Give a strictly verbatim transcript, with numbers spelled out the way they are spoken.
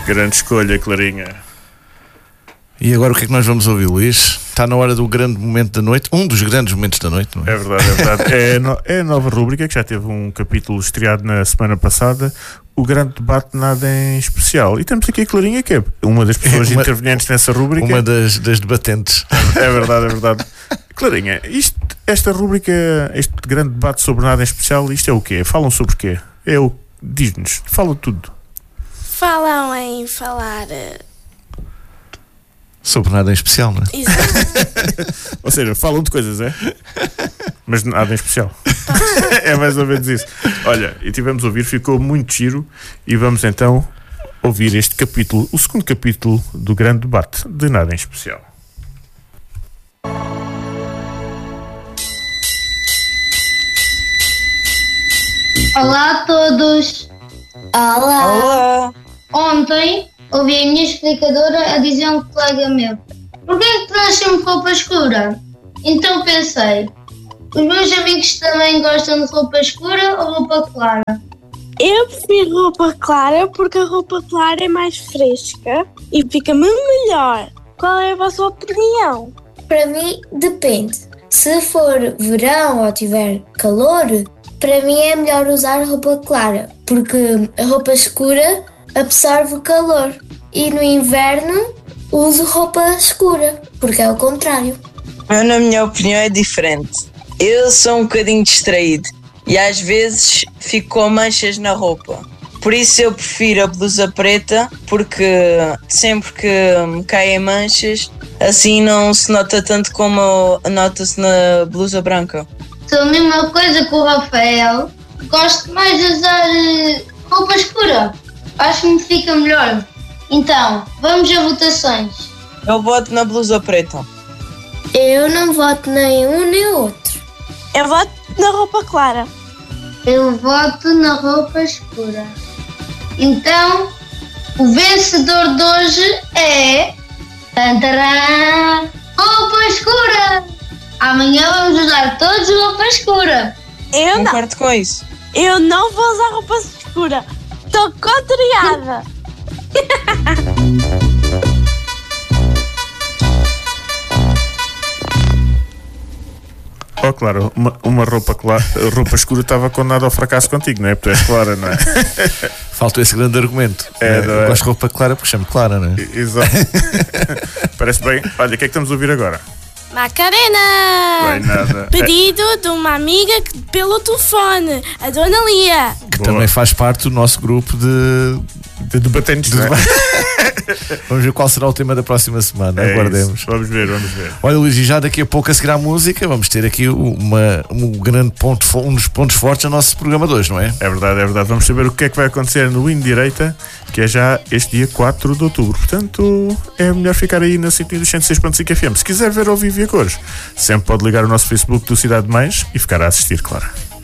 Grande escolha, Clarinha. E agora o que é que nós vamos ouvir, Luís? Está na hora do grande momento da noite, um dos grandes momentos da noite, não é? É verdade, é verdade. É, no, é a nova rúbrica que já teve um capítulo estreado na semana passada, o grande debate nada em especial. E temos aqui a Clarinha, que é uma das pessoas uma, intervenientes nessa rúbrica. Uma das, das debatentes. É verdade, é verdade. Clarinha, isto, esta rúbrica, este grande debate sobre nada em especial, isto é o quê? Falam sobre o quê? É o, diz-nos, fala tudo. Falam em falar... Sobre nada em especial, não é? Exato. Ou seja, falam de coisas, é? Mas nada em especial. É mais ou menos isso. Olha, e tivemos a ouvir, ficou muito giro. E vamos então ouvir este capítulo, o segundo capítulo do grande debate de nada em especial. Olá a todos! Olá. Olá! Ontem ouvi a minha explicadora a dizer a um colega meu: porquê é que traz sempre roupa escura? Então pensei: os meus amigos também gostam de roupa escura ou roupa clara? Eu prefiro roupa clara porque a roupa clara é mais fresca e fica-me melhor. Qual é a vossa opinião? Para mim, depende. Se for verão ou tiver calor, para mim é melhor usar roupa clara, porque a roupa escura absorve o calor. E no inverno uso roupa escura, porque é o contrário. Eu, na minha opinião, é diferente. Eu sou um bocadinho distraído e às vezes fico com manchas na roupa. Por isso eu prefiro a blusa preta, porque sempre que me caem manchas, assim não se nota tanto como nota-se na blusa branca. Sou a mesma coisa que o Rafael. Gosto mais de usar eh, roupa escura. Acho que me fica melhor. Então, vamos a votações. Eu voto na blusa preta. Eu não voto nem um nem outro. Eu voto na roupa clara. Eu voto na roupa escura. Então, o vencedor de hoje é... Tantarã, roupa escura! Amanhã vamos usar todos roupa escura. Eu não. Concordo com isso. Eu não vou usar roupa escura. Estou contrariada. Oh, claro, uma, uma roupa, clara, roupa escura estava condenada ao fracasso contigo, não é? Porque tu és clara, não é? Faltou esse grande argumento. É, Eu não é? gosto de roupa clara porque chamo clara, não é? Exato. Parece bem. Olha, o que é que estamos a ouvir agora? Macarena! Bem, nada. Pedido de uma amiga que- pelo telefone, a Dona Lia. Que Boa. também faz parte do nosso grupo de. De debatentes, não é? Vamos ver qual será o tema da próxima semana. É Aguardemos. isso. Vamos ver, vamos ver. Olha, Luís, e já daqui a pouco a seguir à música, vamos ter aqui uma, um grande ponto, fo- um dos pontos fortes do nosso programa de hoje, não é? É verdade, é verdade. Vamos saber o que é que vai acontecer no Indireita, que é já este dia quatro de outubro. Portanto, é melhor ficar aí na sintonia dos cento e seis ponto cinco F M. Se quiser ver ao vivo e a cores, sempre pode ligar o nosso Facebook do Cidade Mais e ficar a assistir, claro.